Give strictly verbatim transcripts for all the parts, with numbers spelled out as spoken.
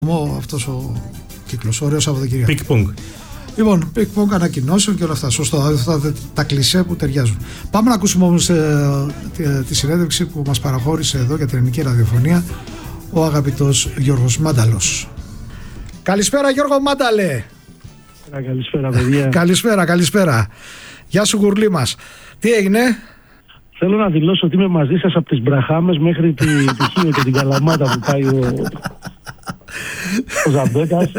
Αυτός ο κύκλος, ωραίο Σαββατοκύριακο. Πικ-πονγκ. Λοιπόν, πικ-πονγκ ανακοινώσεων και όλα αυτά. Σωστό, αυτά τα κλισέ που ταιριάζουν. Πάμε να ακούσουμε όμως ε, τη, τη συνέντευξη που μας παραχώρησε εδώ για την ελληνική ραδιοφωνία ο αγαπητός Γιώργος Μάνταλος. Καλησπέρα Γιώργο Μάνταλε. Καλησπέρα παιδιά. Καλησπέρα, καλησπέρα. Γεια σου γουρλί μας. Τι έγινε? Θέλω να δηλώσω ότι είμαι μαζί σας από τις Μπραχάμες μέχρι τη Χίο και την Καλαμάτα που πάει ο, ο Ζαμπέκας.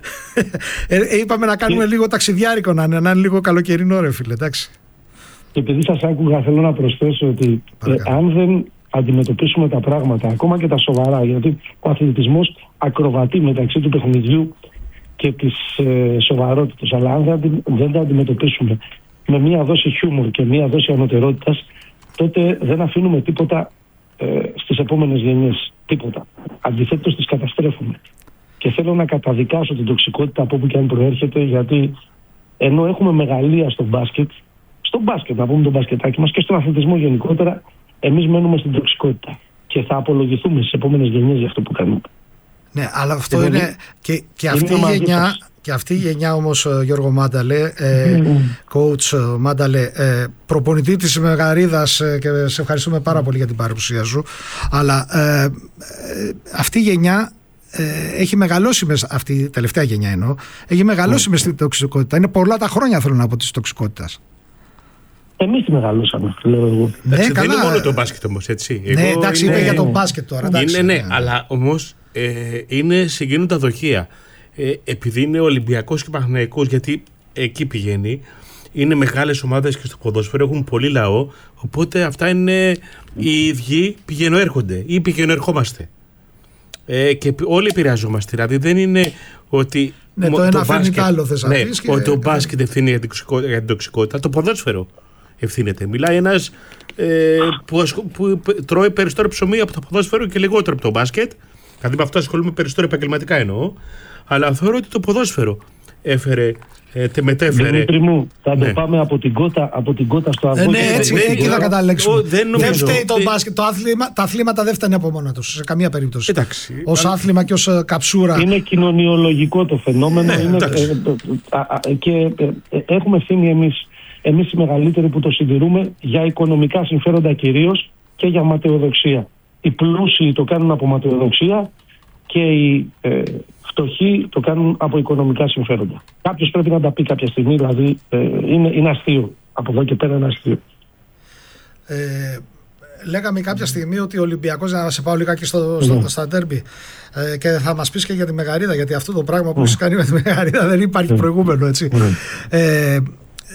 Ε, είπαμε να κάνουμε και... λίγο ταξιδιάρικο, να είναι, να είναι λίγο καλοκαιρινό ρε φίλε, εντάξει. Και επειδή σας άκουγα θέλω να προσθέσω ότι ε, αν δεν αντιμετωπίσουμε τα πράγματα, ακόμα και τα σοβαρά, γιατί ο αθλητισμός ακροβατεί μεταξύ του παιχνιδιού και της ε, σοβαρότητας, αλλά αν δεν, δεν τα αντιμετωπίσουμε με μία δόση χιούμορ και μία δόση ανωτερότητας, τότε δεν αφήνουμε τίποτα ε, στις επόμενες γενιές. Τίποτα. Αντιθέτως τις καταστρέφουμε. Και θέλω να καταδικάσω την τοξικότητα από όπου και αν προέρχεται, γιατί ενώ έχουμε μεγαλεία στο μπάσκετ, στο μπάσκετ να πούμε το μπασκετάκι μας και στον αθλητισμό γενικότερα, εμείς μένουμε στην τοξικότητα. Και θα απολογηθούμε στις επόμενες γενιές για αυτό που κάνουμε. Ναι, αλλά αυτό είναι, είναι και, και αυτή η γενιά... Και αυτή η γενιά όμως, Γιώργο Μάνταλε, ε, mm-hmm. coach Μάνταλε, ε, προπονητή της Μεγαρίδας, ε, και σε ευχαριστούμε πάρα πολύ για την παρουσία σου, αλλά ε, ε, αυτή η γενιά ε, έχει μεγαλώσει, μες, αυτή η τελευταία γενιά εννοώ, έχει μεγαλώσει mm. μες στην τοξικότητα. Είναι πολλά τα χρόνια, θέλω να πω, της τοξικότητας. Εμείς τη μεγαλώσαμε, λέω εγώ. Ναι, εντάξει, δεν είναι μόνο το μπάσκετ όμως, έτσι. Ναι, εγώ εντάξει, είναι... είπε για το μπάσκετ τώρα. Εντάξει, είναι, ναι, ναι, αλλά όμως ε, είναι συγκινούν τα δοχεία. Ε, επειδή είναι Ολυμπιακός και Παναθηναϊκός, γιατί εκεί πηγαίνει, είναι μεγάλες ομάδες και στο ποδόσφαιρο, έχουν πολύ λαό, οπότε αυτά είναι οι ίδιοι πηγαίνω-έρχονται ή πηγαίνω-ερχόμαστε. Ε, και όλοι επηρεαζόμαστε. Δηλαδή δεν είναι ότι. Ναι, το, το ένα φέρνει το άλλο, θες να ναι, πεις. Και... ότι το μπάσκετ ευθύνει για την τοξικότητα, το ποδόσφαιρο ευθύνεται. Μιλάει ένας ε, που, που τρώει περισσότερο ψωμί από το ποδόσφαιρο και λιγότερο από το μπάσκετ. Δηλαδή με αυτό ασχολούμαι περισσότερο επαγγελματικά εννοώ. Αλλά θεωρώ ότι το ποδόσφαιρο έφερε, ε, τε μετέφερε. Δημήτρη μου, θα ναι. το πάμε από την κότα, από την κότα στο αυγό. Ε, ναι, έτσι, εκεί θα καταλέξουμε. Δεν, δεν φταίει το μπάσκετ. Το άθλημα, τα αθλήματα δεν φτάνει από μόνα τους σε καμία περίπτωση. Ως αλλά... άθλημα και ως καψούρα. Είναι κοινωνιολογικό το φαινόμενο. Ναι, είναι, ε, ε, ε, και ε, ε, έχουμε ευθύνη εμείς, εμείς οι μεγαλύτεροι που το συντηρούμε για οικονομικά συμφέροντα κυρίως και για ματαιοδοξία. Οι πλούσιοι το κάνουν από ματαιοδοξία και οι ε, φτωχοί το κάνουν από οικονομικά συμφέροντα. Κάποιος πρέπει να τα πει κάποια στιγμή, δηλαδή ε, είναι, είναι αστείο. Από εδώ και πέρα είναι αστείο. Ε, λέγαμε κάποια στιγμή ότι ο Ολυμπιακός, να σε πάω λιγάκι στο, στο, mm. στα ντέρμπι, ε, και θα μας πεις και για τη Μεγαρίδα, γιατί αυτό το πράγμα που mm. έχεις κάνει με τη Μεγαρίδα δεν υπάρχει mm. προηγούμενο, έτσι. Mm. Ε, ε,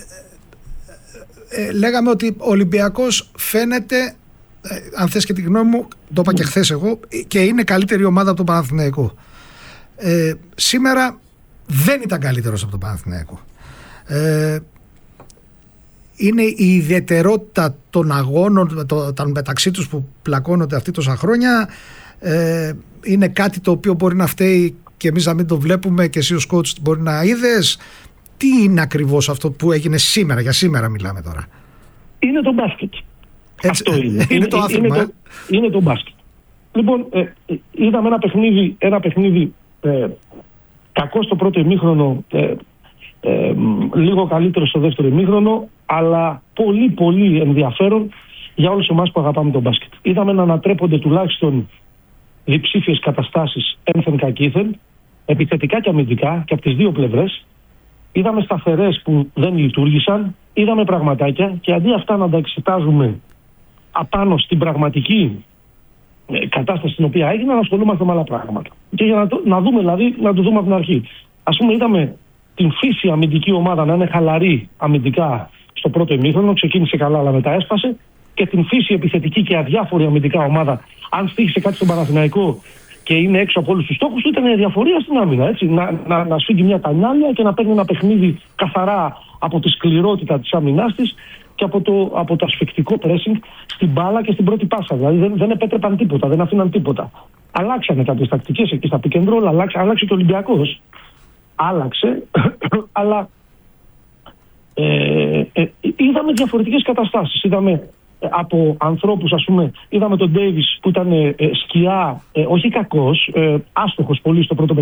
ε, λέγαμε ότι ο Ολυμπιακός φαίνεται, ε, αν θες και τη γνώμη μου, το είπα και χθες εγώ, και είναι καλύτερη ομάδα από τον Παναθηναϊκό. Ε, σήμερα δεν ήταν καλύτερος από τον Παναθηναϊκό. Ε, είναι η ιδιαιτερότητα των αγώνων το, τα μεταξύ τους που πλακώνονται αυτή τόσα χρόνια, ε, είναι κάτι το οποίο μπορεί να φταίει και εμείς να μην το βλέπουμε και εσύ ως coach μπορεί να είδες. Τι είναι ακριβώς αυτό που έγινε σήμερα? Για σήμερα μιλάμε τώρα. Είναι το μπάσκετ. Έτσι, αυτό είναι. είναι, είναι το άθλημα. Είναι το, είναι το μπάσκετ. Λοιπόν, ε, είδαμε ένα παιχνίδι, ένα παιχνίδι ε, κακό στο πρώτο ημίχρονο, ε, ε, λίγο καλύτερο στο δεύτερο ημίχρονο, αλλά πολύ πολύ ενδιαφέρον για όλους εμάς που αγαπάμε τον μπάσκετ. Είδαμε να ανατρέπονται τουλάχιστον διψήφιες καταστάσεις ένθεν κακήθεν, επιθετικά και αμυντικά και από τις δύο πλευρές. Είδαμε σταθερές που δεν λειτουργήσαν, είδαμε πραγματάκια και αντί αυτά να τα εξετάζουμε απάνω στην πραγματική κατάσταση στην οποία έγινε, να ασχολούμαστε με άλλα πράγματα. Και για να, το, να δούμε, δηλαδή, να το δούμε από την αρχή. Ας πούμε, είδαμε την φύση αμυντική ομάδα να είναι χαλαρή αμυντικά στο πρώτο ημίχρονο, ξεκίνησε καλά, αλλά μετά έσπασε. Και την φύση επιθετική και αδιάφορη αμυντικά ομάδα, αν στήχησε κάτι στον Παναθηναϊκό και είναι έξω από όλους τους στόχους του, ήταν διαφορία στην άμυνα. Έτσι. Να, να, να σφίγγει μια τανιάλια και να παίρνει ένα παιχνίδι καθαρά από τη σκληρότητα της άμυνάς της και από το, από το ασφυκτικό pressing στην μπάλα και στην πρώτη πάσα. Δηλαδή δεν, δεν επέτρεπαν τίποτα, δεν αφήναν τίποτα. Αλλάξανε κάποιες τακτικές εκεί στα pick and roll, άλλαξε, άλλαξε και ο Ολυμπιακός. Άλλαξε, αλλά ε, ε, είδαμε διαφορετικές καταστάσεις. Είδαμε από ανθρώπους, ας πούμε, είδαμε τον Ντέιβις που ήταν ε, σκιά, ε, όχι κακός, ε, άστοχος πολύ στο πρώτο παιχνίδι.